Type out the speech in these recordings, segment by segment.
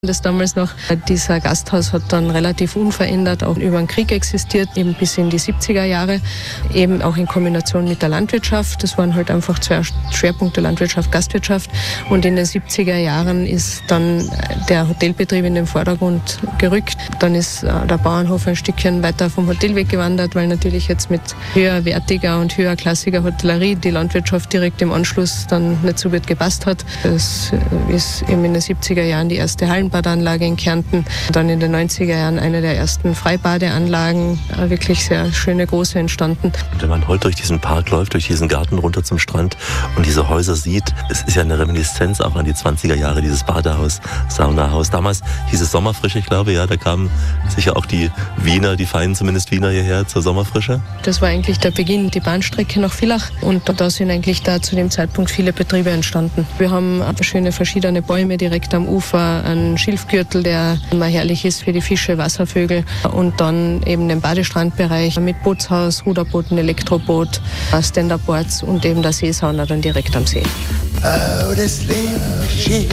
Das damals noch. Dieser Gasthaus hat dann relativ unverändert auch über den Krieg existiert, eben bis in die 70er Jahre, eben auch in Kombination mit der Landwirtschaft. Das waren halt einfach zwei Schwerpunkte, Landwirtschaft, Gastwirtschaft. Und in den 70er Jahren ist dann der Hotelbetrieb in den Vordergrund gerückt. Dann ist der Bauernhof ein Stückchen weiter vom Hotel weggewandert, weil natürlich jetzt mit höherwertiger und höherklassiger Hotellerie die Landwirtschaft direkt im Anschluss dann nicht so gut gepasst hat. Es ist eben in den 70er Jahren die erste Hallenbadanlage in Kärnten, dann in den 90er Jahren eine der ersten Freibadeanlagen, wirklich sehr schöne, große entstanden. Und wenn man heute durch diesen Park läuft, durch diesen Garten runter zum Strand und diese Häuser sieht, es ist ja eine Reminiszenz auch an die 20er Jahre, dieses Badehaus, Saunahaus. Damals hieß es Sommerfrische, ich glaube, ja, da kamen sicher auch die Wiener, die feinen zumindest Wiener hierher zur Sommerfrische. Das war eigentlich der Beginn, die Bahnstrecke nach Villach, und da sind eigentlich da zu dem Zeitpunkt viele Betriebe entstanden. Wir haben schöne verschiedene Bäume direkt am Ufer, einen Schilfgürtel, der immer herrlich ist für die Fische, Wasservögel, und dann eben den Badestrandbereich mit Bootshaus, Ruderbooten, Elektroboot, Stand-Up-Boards und eben der Seesauna dann direkt am See. Oh, das Leben ist schön,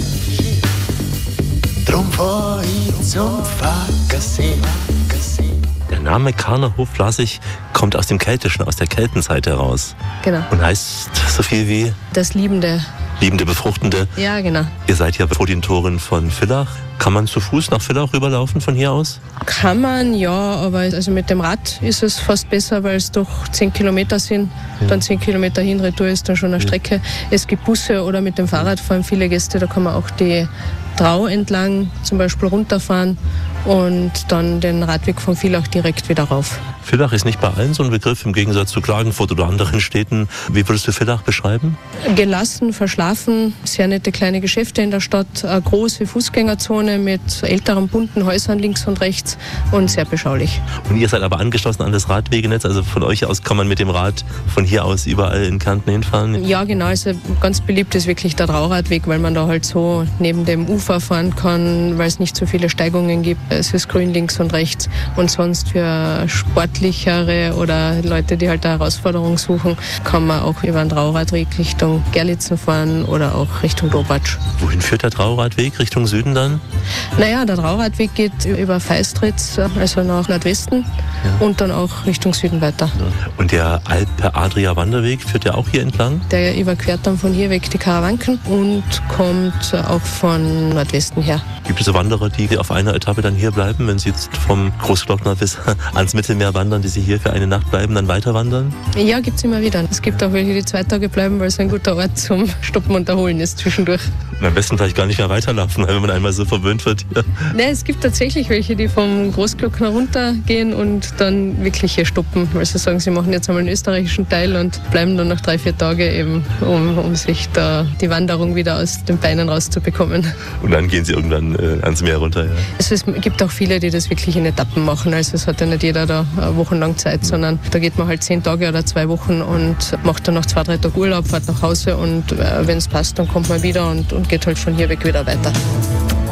drum fahr ich zum Fackersee. Der Name Karnerhof las ich, kommt aus dem Keltischen, aus der Keltenzeit heraus. Genau. Und heißt so viel wie? Das Liebende. Liebende, Befruchtende. Ja, genau. Ihr seid ja vor den Toren von Villach. Kann man zu Fuß nach Villach rüberlaufen von hier aus? Kann man, ja, aber also mit dem Rad ist es fast besser, weil es doch 10 Kilometer sind. Ja. Dann 10 Kilometer hin, retour ist dann schon eine Strecke. Es gibt Busse oder mit dem Fahrrad fahren viele Gäste. Da kann man auch die Drau entlang zum Beispiel runterfahren und dann den Radweg von Villach direkt wieder rauf. Villach ist nicht bei allen so ein Begriff, im Gegensatz zu Klagenfurt oder anderen Städten. Wie würdest du Villach beschreiben? Gelassen, verschlafen, sehr nette kleine Geschäfte in der Stadt, eine große Fußgängerzone mit älteren bunten Häusern links und rechts und sehr beschaulich. Und ihr seid aber angeschlossen an das Radwegenetz, also von euch aus kann man mit dem Rad von hier aus überall in Kärnten hinfahren? Ja, genau, also ganz beliebt ist wirklich der Drauradweg, weil man da halt so neben dem Ufer fahren kann, weil es nicht so viele Steigungen gibt. Es ist grün links und rechts, und sonst für sportlichere oder Leute, die halt eine Herausforderung suchen, kann man auch über den Drauradweg Richtung Gerlitzen fahren oder auch Richtung Dobatsch. Wohin führt der Drauradweg? Richtung Süden dann? Naja, der Drauradweg geht über Feistritz, also nach Nordwesten, und dann auch Richtung Süden weiter. Und der Alpe-Adria-Wanderweg führt ja auch hier entlang? Der überquert dann von hier weg die Karawanken und kommt auch von Nordwesten her. Gibt es so Wanderer, die auf einer Etappe dann hier bleiben, wenn sie jetzt vom Großglockner bis ans Mittelmeer wandern, die sie hier für eine Nacht bleiben, dann weiter wandern? Ja, gibt es immer wieder. Es gibt auch welche, die 2 Tage bleiben, weil es ein guter Ort zum Stoppen und Erholen ist zwischendurch. Und am besten vielleicht gar nicht mehr weiterlaufen, wenn man einmal so verwöhnt wird hier. Nee, es gibt tatsächlich welche, die vom Großglockner runtergehen und dann wirklich hier stoppen, weil sie sagen, sie machen jetzt einmal den österreichischen Teil und bleiben dann noch 3-4 Tage eben, um sich da die Wanderung wieder aus den Beinen rauszubekommen. Und dann gehen sie irgendwann ans Meer runter, ja? Es gibt auch viele, die das wirklich in Etappen machen. Also es hat ja nicht jeder da wochenlang Zeit, sondern da geht man halt 10 Tage oder 2 Wochen und macht dann noch 2-3 Tage Urlaub, fährt nach Hause und wenn es passt, dann kommt man wieder und geht halt von hier weg wieder weiter.